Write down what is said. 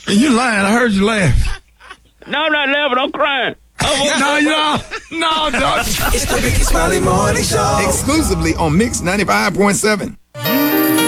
You lying. I heard you laugh. No, I'm not laughing. I'm crying. No, dog. It's the Ricky Smiley Morning Show. Exclusively on Mix 95.7.